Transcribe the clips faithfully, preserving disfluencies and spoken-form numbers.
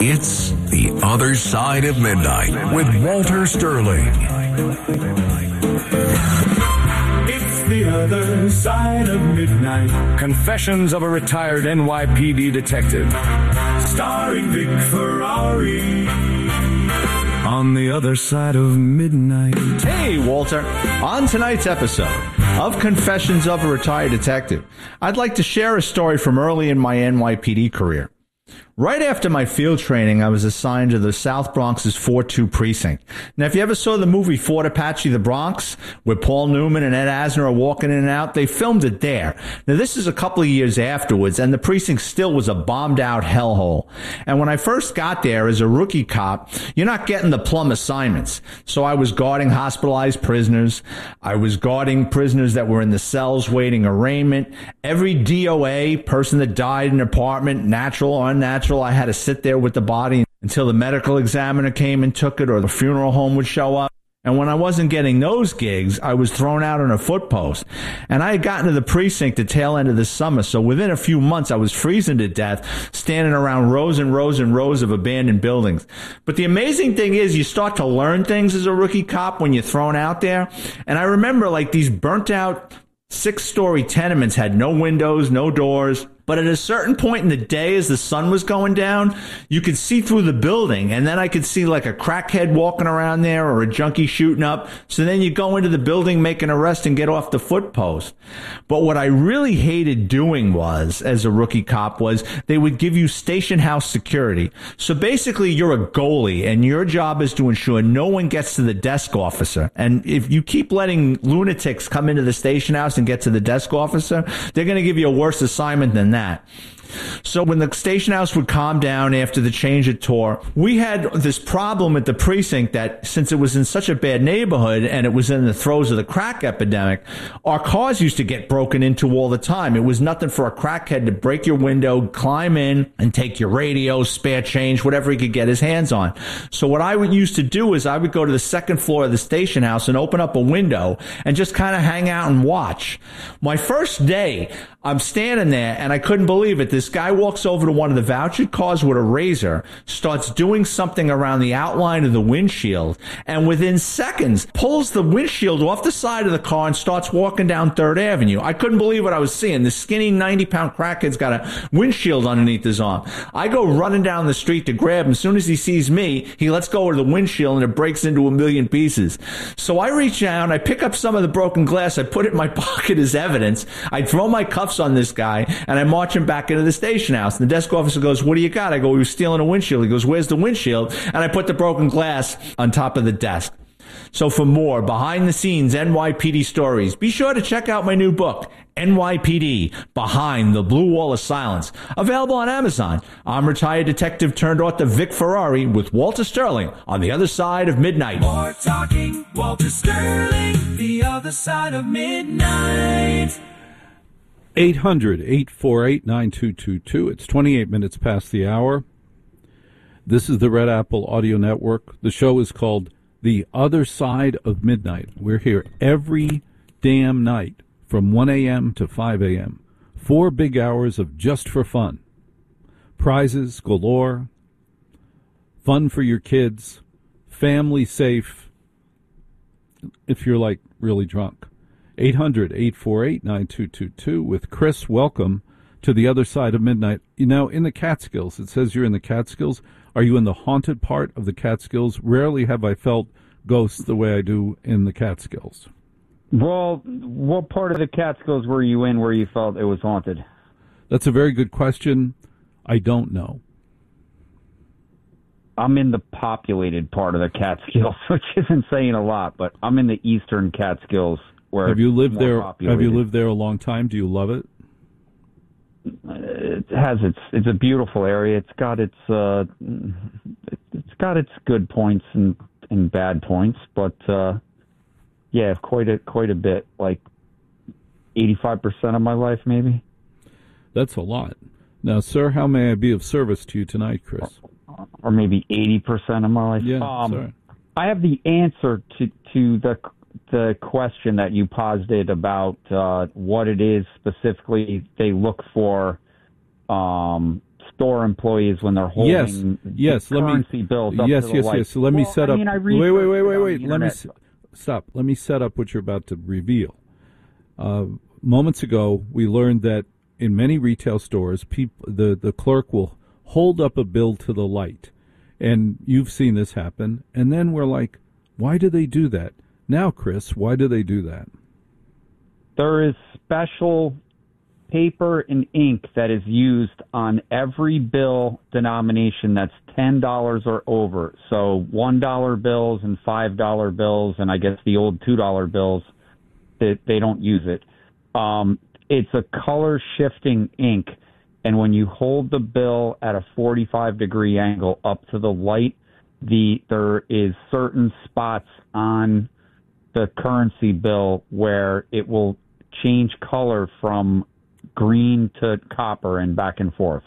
It's The Other Side of Midnight with Walter Sterling. It's The Other Side of Midnight. Confessions of a Retired N Y P D Detective. Starring Vic Ferrari. On the Other Side of Midnight. Hey, Walter. On tonight's episode of Confessions of a Retired Detective, I'd like to share a story from early in my N Y P D career. Right after my field training, I was assigned to the South Bronx's four two precinct. Now, if you ever saw the movie Fort Apache, the Bronx, where Paul Newman and Ed Asner are walking in and out, they filmed it there. Now, this is a couple of years afterwards, and the precinct still was a bombed-out hellhole. And when I first got there as a rookie cop, you're not getting the plum assignments. So I was guarding hospitalized prisoners. I was guarding prisoners that were in the cells waiting arraignment. Every D O A, person that died in an apartment, natural or unnatural, I had to sit there with the body until the medical examiner came and took it or the funeral home would show up. And when I wasn't getting those gigs, I was thrown out on a foot post. And I had gotten to the precinct the tail end of the summer, so within a few months I was freezing to death, standing around rows and rows and rows of abandoned buildings. But the amazing thing is you start to learn things as a rookie cop when you're thrown out there. And I remember like these burnt out six-story tenements had no windows, no doors. But at a certain point in the day, as the sun was going down, you could see through the building. And then I could see like a crackhead walking around there or a junkie shooting up. So then you go into the building, make an arrest, and get off the foot post. But what I really hated doing was, as a rookie cop, was they would give you station house security. So basically, you're a goalie, and your job is to ensure no one gets to the desk officer. And if you keep letting lunatics come into the station house and get to the desk officer, they're going to give you a worse assignment than that. That. So when the station house would calm down after the change of tour, we had this problem at the precinct that since it was in such a bad neighborhood and it was in the throes of the crack epidemic, our cars used to get broken into all the time. It was nothing for a crackhead to break your window, climb in, and take your radio, spare change, whatever he could get his hands on. So what I would used to do is I would go to the second floor of the station house and open up a window and just kind of hang out and watch. My first day, I'm standing there and I couldn't believe it. This guy walks over to one of the vouchered cars with a razor, starts doing something around the outline of the windshield, and within seconds pulls the windshield off the side of the car and starts walking down Third Avenue. I couldn't believe what I was seeing. This skinny ninety-pound crackhead's got a windshield underneath his arm. I go running down the street to grab him. As soon as he sees me, he lets go of the windshield and it breaks into a million pieces. So I reach out, I pick up some of the broken glass, I put it in my pocket as evidence, I throw my cuffs on this guy, and I march him back into the station house. And the desk officer goes, "What do you got?" I go, "We were stealing a windshield." He goes, "Where's the windshield?" And I put the broken glass on top of the desk. So for more behind-the-scenes N Y P D stories, be sure to check out my new book, N Y P D, Behind the Blue Wall of Silence, available on Amazon. I'm retired detective turned author Vic Ferrari with Walter Sterling on The Other Side of Midnight. More talking, Walter Sterling, The Other Side of Midnight. eight hundred, eight four eight, nine two two two. It's twenty-eight minutes past the hour. This is the Red Apple Audio Network. The show is called The Other Side of Midnight. We're here every damn night from one a.m. to five a.m. Four big hours of just for fun. Prizes galore. Fun for your kids. Family safe. If you're, like, really drunk. eight hundred, eight four eight, nine two two two with Chris. Welcome to The Other Side of Midnight. You know, in the Catskills, it says you're in the Catskills. Are you in the haunted part of the Catskills? Rarely have I felt ghosts the way I do in the Catskills. Well, what part of the Catskills were you in where you felt it was haunted? That's a very good question. I don't know. I'm in the populated part of the Catskills, which isn't saying a lot, but I'm in the eastern Catskills. Where have you lived there? Populated. Have you lived there a long time? Do you love it? It has its. It's a beautiful area. It's got its. Uh, it's got its good points and, and bad points, but uh, yeah, quite a quite a bit. Like eighty-five percent of my life, maybe. That's a lot. Now, sir, how may I be of service to you tonight, Chris? Or, or maybe eighty percent of my life. Yeah, um, sorry. I have the answer to to the. the question that you posited about uh, what it is specifically they look for um, store employees when they're holding yes, yes, let currency me, bills up yes, to the yes, light. yes. So let me well, set I up. mean, I wait, wait, wait, wait, researched wait. it Let me internet. s- stop. Let me set up what you're about to reveal. Uh, moments ago, we learned that in many retail stores, people, the the clerk will hold up a bill to the light, and you've seen this happen. And then we're like, why do they do that? Now, Chris, why do they do that? There is special paper and ink that is used on every bill denomination that's ten dollars or over. So one dollar bills and five dollar bills, and I guess the old two dollar bills, they, they don't use it. Um, it's a color shifting ink, and when you hold the bill at a forty-five degree angle up to the light, the there is certain spots on the currency bill where it will change color from green to copper and back and forth.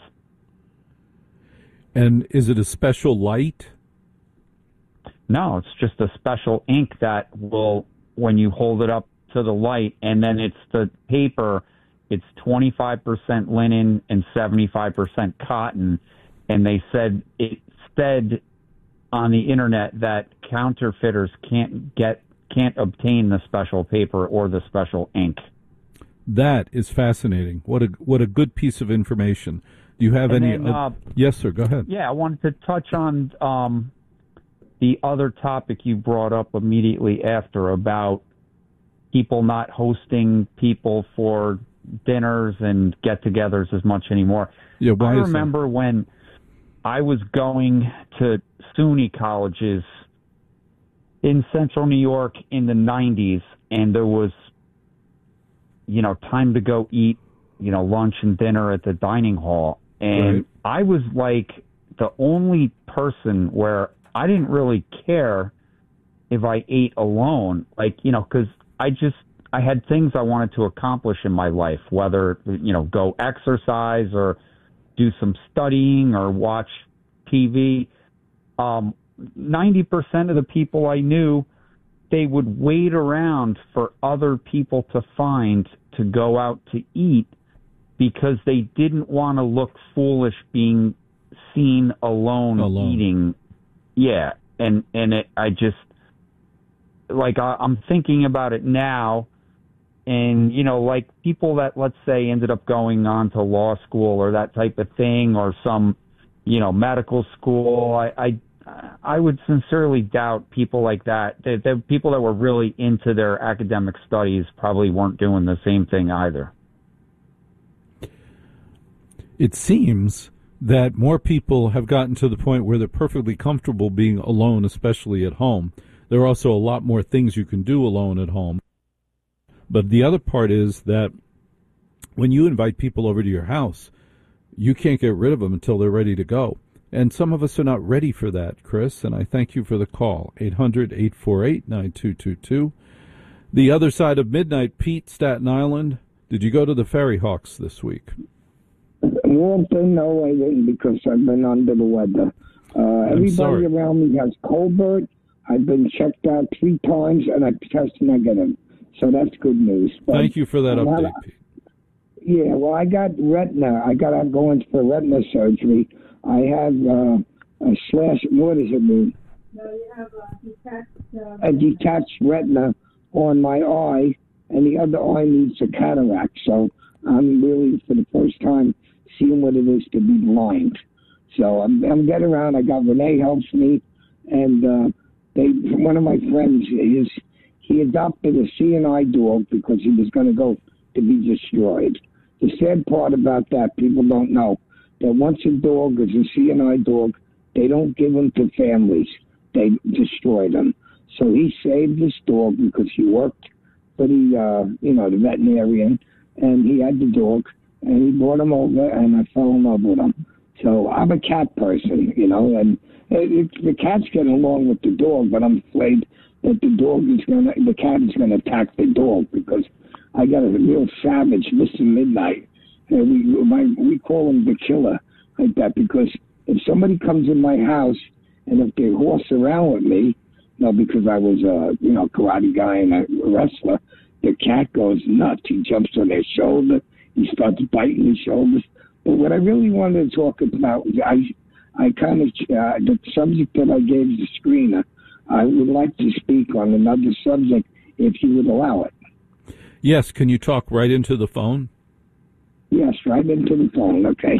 And is it a special light? No, it's just a special ink that will, when you hold it up to the light, and then it's the paper, it's twenty-five percent linen and seventy-five percent cotton. And they said, it said on the internet that counterfeiters can't get, can't obtain the special paper or the special ink. That is fascinating. What a what a good piece of information. Do you have And any? then, uh, uh, yes, sir. Go ahead. Yeah, I wanted to touch on um, the other topic you brought up immediately after about people not hosting people for dinners and get-togethers as much anymore. Yeah, why I is remember when I was going to SUNY colleges in Central New York in the nineties, and there was, you know, time to go eat, you know, lunch and dinner at the dining hall. And Right. I was like the only person where I didn't really care if I ate alone, like, you know, because I just, I had things I wanted to accomplish in my life, whether, you know, go exercise or do some studying or watch T V. Um, ninety percent of the people I knew, they would wait around for other people to find to go out to eat because they didn't want to look foolish being seen alone, Alone. eating. Yeah. And, and it, I just, like, I, I'm thinking about it now, and, you know, like people that, let's say, ended up going on to law school or that type of thing, or some, you know, medical school, I, I, I would sincerely doubt people like that. The, the people that were really into their academic studies probably weren't doing the same thing either. It seems that more people have gotten to the point where they're perfectly comfortable being alone, especially at home. There are also a lot more things you can do alone at home. But the other part is that when you invite people over to your house, you can't get rid of them until they're ready to go. And some of us are not ready for that, Chris, and I thank you for the call. eight hundred, eight four eight, nine two two two. The other side of midnight, Pete, Staten Island. Did you go to the Ferry Hawks this week? Walter, no, I didn't, because I've been under the weather. Uh, everybody sorry. around me has Colbert. I've been checked out three times, and I tested negative. So that's good news. But Thank you for that I'm update, not- Pete. Yeah, well, I got retina. I got to go in for retina surgery. I have uh, a slash, what does it mean? No, you have a detached, uh, A detached retina on my eye, and the other eye needs a cataract. So I'm really, for the first time, seeing what it is to be blind. So I'm, I'm getting around. I got Renee helps me, and uh, they one of my friends is he adopted a C N I dog because he was going to go to be destroyed. The sad part about that, people don't know that once a dog is a C N I dog, they don't give them to families. They destroy them. So he saved this dog because he worked for the, uh, you know, the veterinarian, and he had the dog, and he brought him over, and I fell in love with him. So I'm a cat person, you know, and it, it, the cat's getting along with the dog, but I'm afraid that the dog is gonna, the cat is gonna attack the dog because I got a real savage, Mister Midnight. And we my, we call him the killer, like that, because if somebody comes in my house and if they horse around with me, you know, because I was a you know karate guy and a wrestler, the cat goes nuts. He jumps on their shoulder. He starts biting his shoulders. But what I really wanted to talk about, I, I kind of, uh, the subject that I gave the screener, I would like to speak on another subject if you would allow it. Yes, can you talk right into the phone? Yes, right into the phone, okay.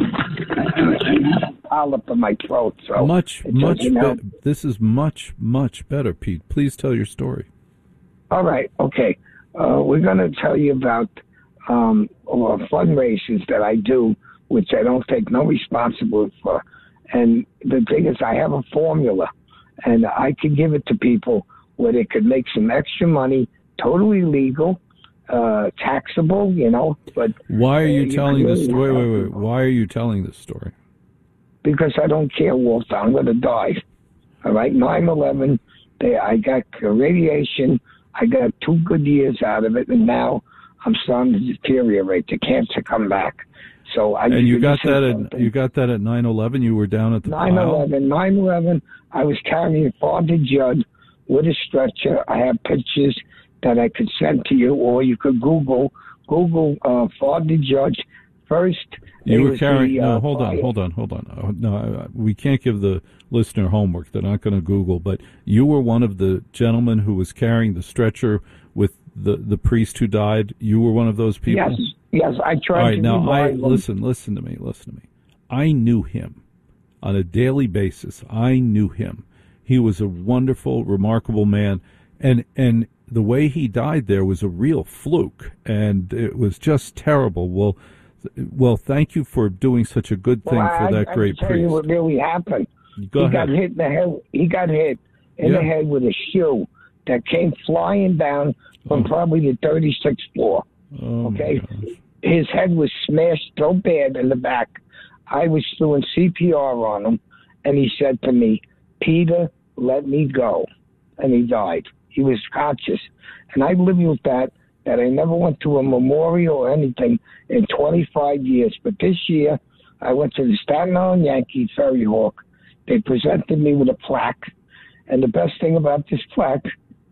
I have a polyp in my throat, so... Much, much better. This is much, much better, Pete. Please tell your story. All right, okay. Uh, we're going to tell you about um, or fundraisers that I do, which I don't take no responsibility for. And the thing is, I have a formula, and I can give it to people where they could make some extra money, totally legal, uh, taxable, you know. But why are you uh, telling you this story? Wait, wait, wait. Why are you telling this story? Because I don't care, Walter. I'm going to die. All right, nine eleven, they, I got radiation. I got two good years out of it, and now I'm starting to deteriorate. The cancer come back. So I and you got that at you got that at nine eleven. You were down at the nine eleven. nine eleven. I was carrying Father Judd with a stretcher. I have pictures that I could send to you, or you could Google Google uh, Father Judd first. You were carrying. The, no, uh, hold on, hold on, hold on. Oh, no, I, we can't give the listener homework. They're not going to Google. But you were one of the gentlemen who was carrying the stretcher with the the priest who died. You were one of those people. Yes, yes. I tried. All right, to now I them. listen. Listen to me. Listen to me. I knew him on a daily basis. I knew him. He was a wonderful, remarkable man, and and the way he died there was a real fluke, and it was just terrible. Well. Well, thank you for doing such a good thing well, for I, that I great tell priest. You what really happened? Go he ahead. got hit in the head. He got hit in Yeah. the head with a shoe that came flying down from Oh. probably the thirty-sixth floor. Oh, Okay, my gosh. his head was smashed so bad in the back. I was doing C P R on him, and he said to me, "Peter, let me go," and he died. He was conscious, and I lived with that. That I never went to a memorial or anything in twenty-five years. But this year, I went to the Staten Island Yankee Ferry Hawk. They presented me with a plaque. And the best thing about this plaque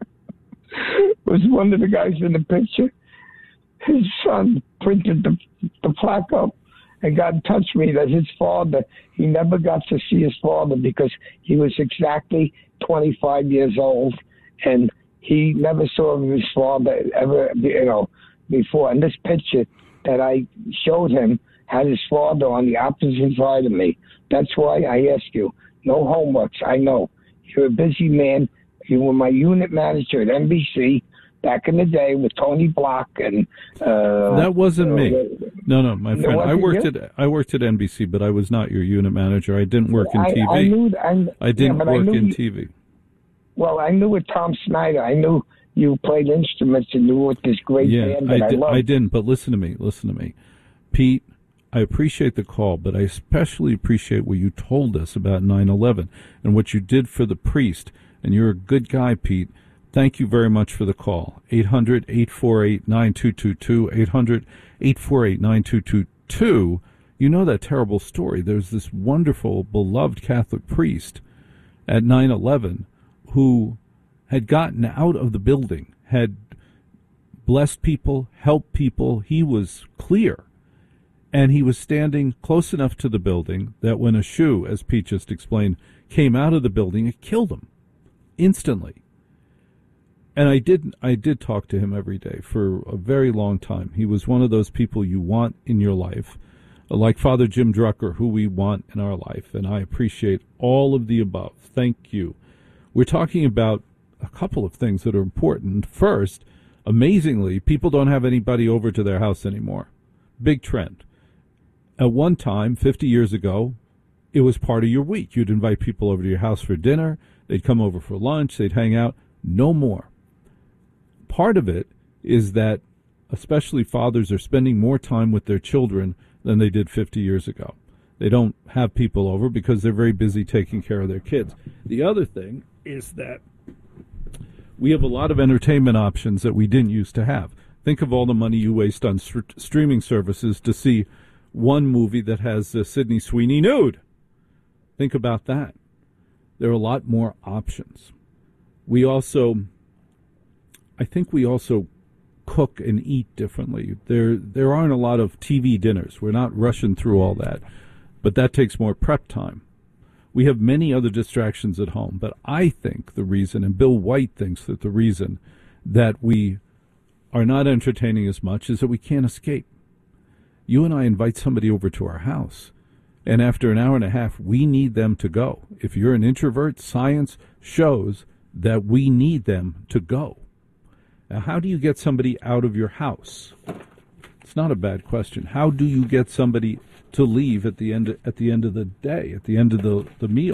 was one of the guys in the picture. His son printed the, the plaque up and got in touch with me that his father, he never got to see his father because he was exactly twenty-five years old. And he never saw his father ever, you know, before. And this picture that I showed him had his father on the opposite side of me. That's why I ask you. No homeworks, I know. You're a busy man. You were my unit manager at N B C back in the day with Tony Block and. Uh, That wasn't uh, me. No, no, my It friend. I wasn't worked you? at I worked at N B C, but I was not your unit manager. I didn't work in I, T V. I knew. I, I didn't yeah, but I work knew in you- T V. Well, I knew with Tom Snyder. I knew you played instruments and you were with this great Yeah, band I, that I, di- loved. I didn't. But listen to me. Listen to me, Pete. I appreciate the call, but I especially appreciate what you told us about nine eleven and what you did for the priest. And you're a good guy, Pete. Thank you very much for the call. eight hundred, eight four eight, nine two two two, eight hundred, eight four eight, nine two two two. You know that terrible story. There's this wonderful, beloved Catholic priest at nine eleven who had gotten out of the building, had blessed people, helped people. He was clear. And he was standing close enough to the building that when a shoe, as Pete just explained, came out of the building, it killed him instantly. And I did I did talk to him every day for a very long time. He was one of those people you want in your life, like Father Jim Drucker, who we want in our life. And I appreciate all of the above. Thank you. We're talking about a couple of things that are important. First, amazingly, people don't have anybody over to their house anymore. Big trend. At one time, fifty years ago, it was part of your week. You'd invite people over to your house for dinner. They'd come over for lunch. They'd hang out. No more. Part of it is that especially fathers are spending more time with their children than they did fifty years ago. They don't have people over because they're very busy taking care of their kids. The other thing is that we have a lot of entertainment options that we didn't used to have. Think of all the money you waste on st- streaming services to see one movie that has uh, Sydney Sweeney nude. Think about that. There are a lot more options. We also, I think we also cook and eat differently. There there aren't a lot of T V dinners. We're not rushing through all that. But that takes more prep time. We have many other distractions at home. But I think the reason, and Bill White thinks that the reason that we are not entertaining as much is that we can't escape. You and I invite somebody over to our house, and after an hour and a half, we need them to go. If you're an introvert, science shows that we need them to go. Now, how do you get somebody out of your house? It's not a bad question. How do you get somebody to leave at the end at the end of the day, at the end of the, the meal?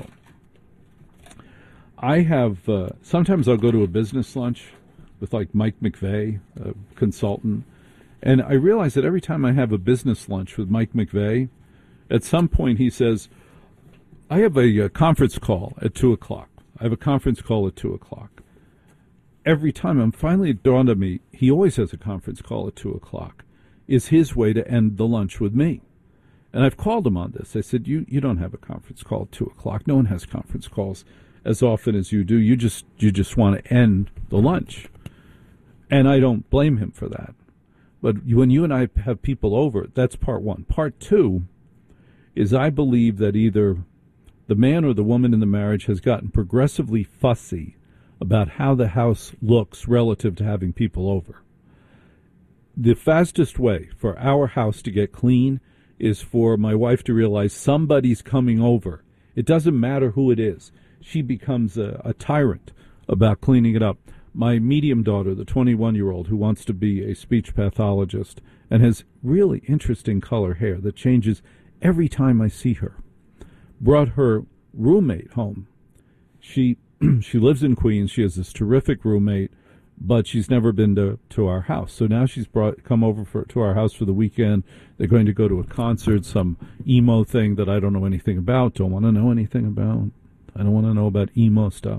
I have, uh, sometimes I'll go to a business lunch with like Mike McVeigh, a consultant, and I realize that every time I have a business lunch with Mike McVeigh, at some point he says, I have a, a conference call at two o'clock. I have a conference call at two o'clock. Every time, I'm finally dawned on me, he always has a conference call at two o'clock. Is his way to end the lunch with me. And I've called him on this. I said, you, you don't have a conference call at two o'clock. No one has conference calls as often as you do. You just you just want to end the lunch. And I don't blame him for that. But when you and I have people over, that's part one. Part two is I believe that either the man or the woman in the marriage has gotten progressively fussy about how the house looks relative to having people over. The fastest way for our house to get clean is for my wife to realize somebody's coming over. It doesn't matter who it is. She becomes a, a tyrant about cleaning it up. My medium daughter, the twenty-one-year-old who wants to be a speech pathologist and has really interesting color hair that changes every time I see her, brought her roommate home. She she lives in Queens. She has this terrific roommate, but she's never been to, to our house. So now she's brought come over for, to our house for the weekend. They're going to go to a concert, some emo thing that I don't know anything about, don't want to know anything about. I don't want to know about emo stuff.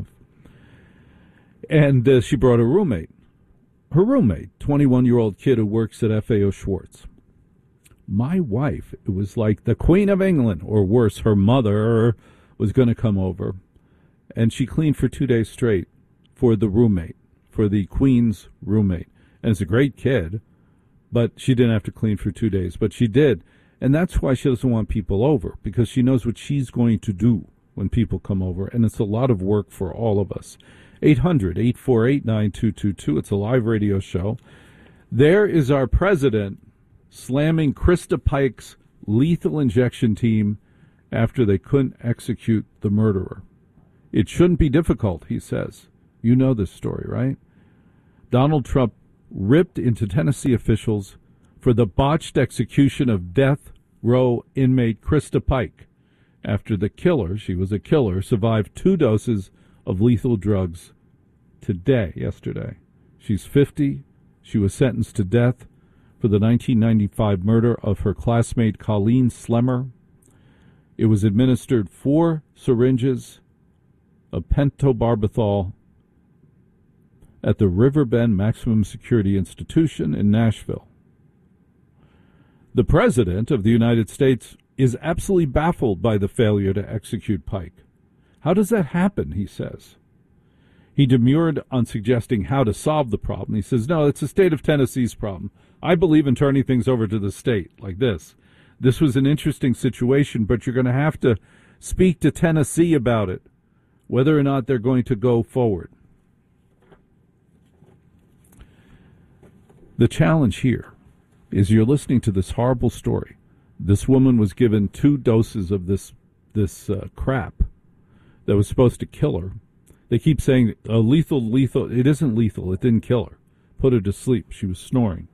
And uh, she brought a roommate. Her roommate, twenty-one-year-old kid who works at F A O Schwartz. My wife, it was like the Queen of England, or worse, her mother was going to come over. And she cleaned for two days straight for the roommate, for the Queen's roommate. And it's a great kid, but she didn't have to clean for two days. But she did. And that's why she doesn't want people over, because she knows what she's going to do when people come over. And it's a lot of work for all of us. eight hundred, eight four eight, nine two two two. It's a live radio show. There is our president slamming Krista Pike's lethal injection team after they couldn't execute the murderer. It shouldn't be difficult, he says. You know this story, right? Donald Trump ripped into Tennessee officials for the botched execution of death row inmate Krista Pike after the killer, she was a killer, survived two doses of lethal drugs today, yesterday. She's fifty. She was sentenced to death for the nineteen ninety-five murder of her classmate Colleen Slemmer. It was administered four syringes of pentobarbital at the Riverbend Maximum Security Institution in Nashville. The President of the United States is absolutely baffled by the failure to execute Pike. How does that happen, he says. He demurred on suggesting how to solve the problem. He says, no, it's the state of Tennessee's problem. I believe in turning things over to the state like this. This was an interesting situation, but you're going to have to speak to Tennessee about it, whether or not they're going to go forward. The challenge here is you're listening to this horrible story. This woman was given two doses of this this uh, crap that was supposed to kill her. They keep saying uh, lethal, lethal. It isn't lethal. It didn't kill her. Put her to sleep. She was snoring.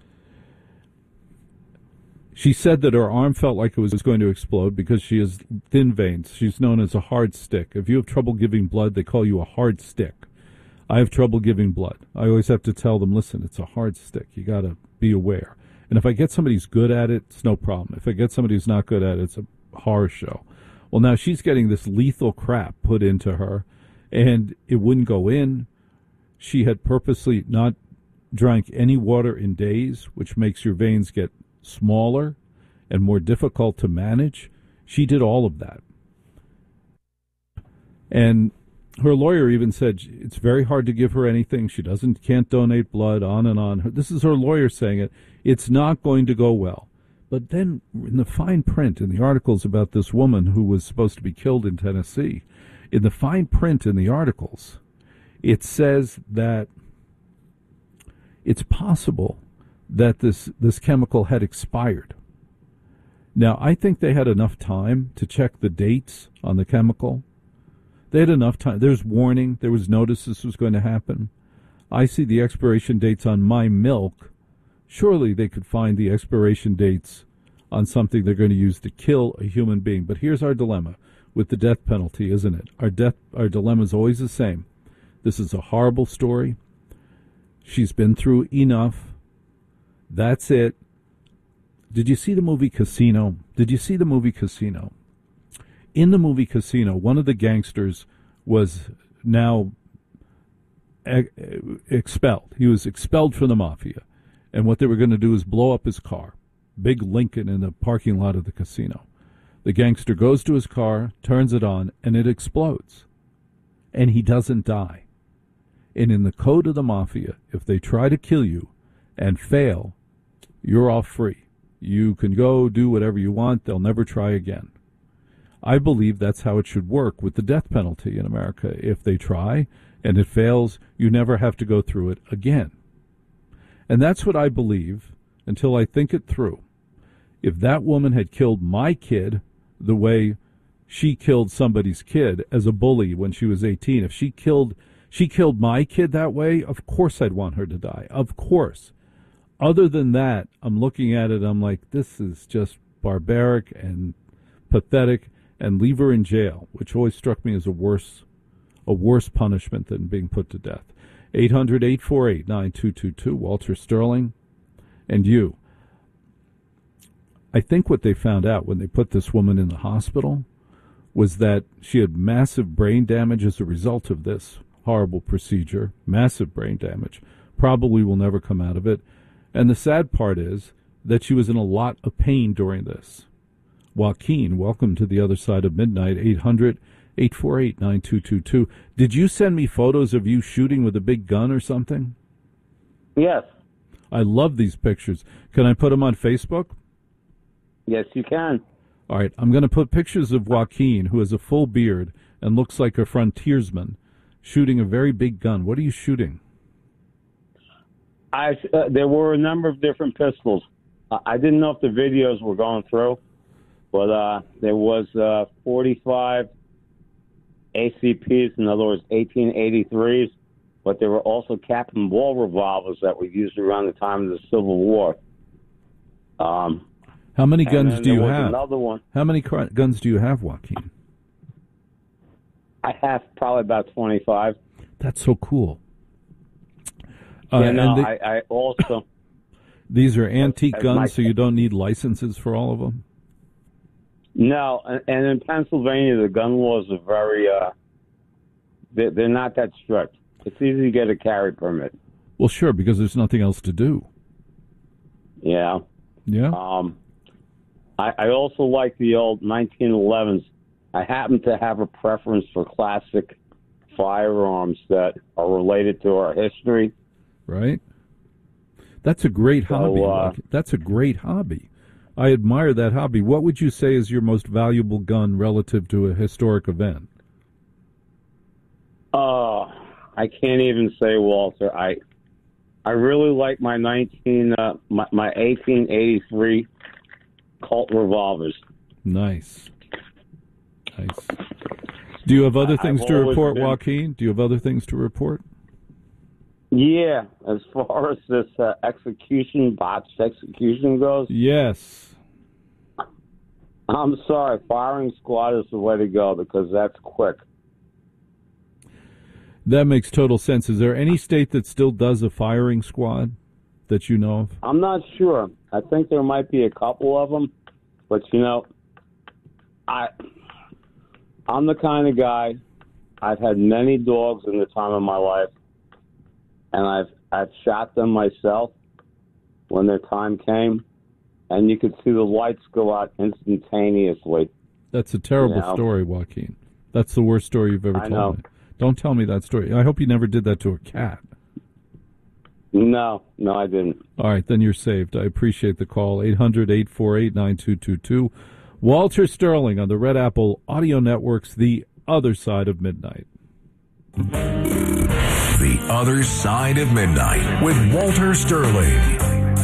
She said that her arm felt like it was going to explode because she has thin veins. She's known as a hard stick. If you have trouble giving blood, they call you a hard stick. I have trouble giving blood. I always have to tell them, listen, it's a hard stick. You got to be aware. And if I get somebody who's good at it, it's no problem. If I get somebody who's not good at it, it's a horror show. Well, now she's getting this lethal crap put into her, and it wouldn't go in. She had purposely not drank any water in days, which makes your veins get smaller and more difficult to manage. She did all of that. And her lawyer even said it's very hard to give her anything. She doesn't can't donate blood, on and on. This is her lawyer saying it. It's not going to go well. But then in the fine print, in the articles about this woman who was supposed to be killed in Tennessee, in the fine print in the articles, it says that it's possible that this, this chemical had expired. Now, I think they had enough time to check the dates on the chemical. They had enough time. There's warning. There was notice this was going to happen. I see the expiration dates on my milk. Surely they could find the expiration dates on something they're going to use to kill a human being. But here's our dilemma with the death penalty, isn't it? Our death, our dilemma is always the same. This is a horrible story. She's been through enough. That's it. Did you see the movie Casino? Did you see the movie Casino? In the movie Casino, one of the gangsters was now ex- expelled. He was expelled from the mafia. And what they were going to do is blow up his car. Big Lincoln in the parking lot of the casino. The gangster goes to his car, turns it on, and it explodes. And he doesn't die. And in the code of the mafia, if they try to kill you and fail, you're off free. You can go do whatever you want. They'll never try again. I believe that's how it should work with the death penalty in America. If they try and it fails, you never have to go through it again. And that's what I believe until I think it through. If that woman had killed my kid the way she killed somebody's kid as a bully when she was eighteen, if she killed she killed my kid that way, of course I'd want her to die. Of course. Other than that, I'm looking at it, I'm like, this is just barbaric and pathetic, and leave her in jail, which always struck me as a worse a worse punishment than being put to death. eight hundred, eight four eight, nine two two two, Walter Sterling. And you. I think what they found out when they put this woman in the hospital was that she had massive brain damage as a result of this horrible procedure, massive brain damage, probably will never come out of it. And the sad part is that she was in a lot of pain during this. Joaquin, welcome to the other side of midnight, eight hundred, eight four eight, nine two two two. Did you send me photos of you shooting with a big gun or something? Yes. I love these pictures. Can I put them on Facebook? Yes, you can. All right, I'm going to put pictures of Joaquin, who has a full beard and looks like a frontiersman, shooting a very big gun. What are you shooting? I uh, there were a number of different pistols. Uh, I didn't know if the videos were going through, but uh, there was uh, forty-five A C Ps, in other words, eighteen eighty-threes, but there were also Captain Ball revolvers that were used around the time of the Civil War. Um, How many guns do you have? Another one. How many car- guns do you have, Joaquin? I have probably about twenty-five. That's so cool. Uh, yeah, no, they, I, I also... These are antique as guns, my, so you don't need licenses for all of them? No, and, and in Pennsylvania, the gun laws are very... Uh, they're, they're not that strict. It's easy to get a carry permit. Well, sure, because there's nothing else to do. Yeah. Yeah? Um, I, I also like the old nineteen elevens. I happen to have a preference for classic firearms that are related to our history. Right? That's a great so, hobby. Uh, That's a great hobby. I admire that hobby. What would you say is your most valuable gun relative to a historic event? Oh, I can't even say, Walter. I I really like my nineteen uh, my, my eighteen eighty-three Colt revolvers. Nice. Nice. Do you have other things I've to report, been, Joaquin? Do you have other things to report? Yeah, as far as this uh, execution, botched execution goes. Yes. I'm sorry, firing squad is the way to go because that's quick. That makes total sense. Is there any state that still does a firing squad that you know of? I'm not sure. I think there might be a couple of them, but you know, I I'm the kind of guy. I've had many dogs in the time of my life, and I've I've shot them myself when their time came, and you could see the lights go out instantaneously. That's a terrible you know? story, Joaquin. That's the worst story you've ever I told know. me. Don't tell me that story. I hope you never did that to a cat. No, no, I didn't. All right, then you're saved. I appreciate the call. eight hundred, eight four eight, nine two two two. Walter Sterling on the Red Apple Audio Network's The Other Side of Midnight. The Other Side of Midnight with Walter Sterling.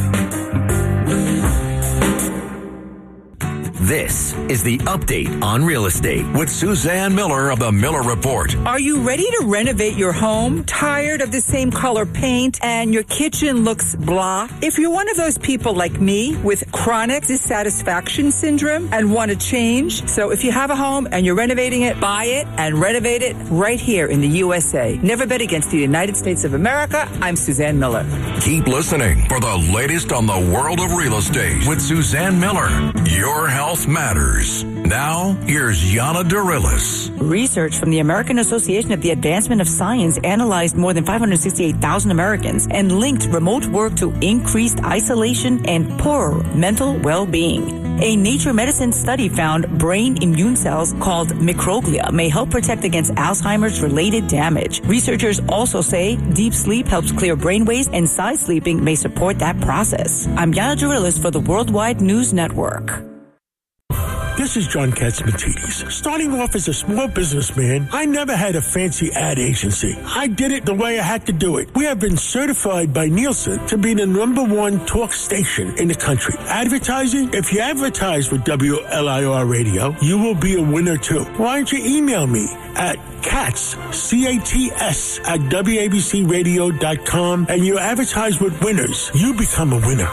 This is the Update on Real Estate with Suzanne Miller of the Miller Report. Are you ready to renovate your home? Tired of the same color paint and your kitchen looks blah? If you're one of those people like me with chronic dissatisfaction syndrome and want to change, so if you have a home and you're renovating it, buy it and renovate it right here in the U S A. Never bet against the United States of America. I'm Suzanne Miller. Keep listening for the latest on the world of real estate with Suzanne Miller. Your health matters. Now, here's Yana Dorillis. Research from the American Association of the Advancement of Science analyzed more than five hundred sixty-eight thousand Americans and linked remote work to increased isolation and poorer mental well-being. A Nature Medicine study found brain immune cells called microglia may help protect against Alzheimer's-related damage. Researchers also say deep sleep helps clear brain waste and side sleeping may support that process. I'm Yana Dorillis for the Worldwide News Network. This is John Katzmatidis. Starting off as a small businessman, I never had a fancy ad agency. I did it the way I had to do it. We have been certified by Nielsen to be the number one talk station in the country. Advertising? If you advertise with W L I R Radio, you will be a winner too. Why don't you email me at Katz, C A T S, at W A B C radio dot com and you advertise with winners. You become a winner.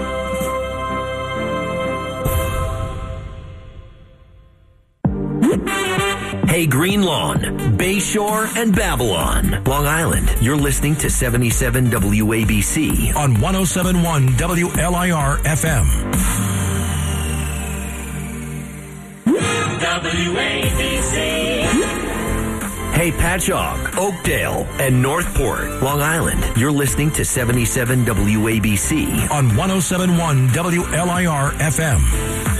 Hey, Green Lawn, Bayshore, and Babylon, Long Island. You're listening to seventy-seven W A B C on one oh seven point one W L I R F M. W A B C. Hey, Patchogue, Oakdale, and Northport, Long Island. You're listening to seventy-seven W A B C on one oh seven point one W L I R F M.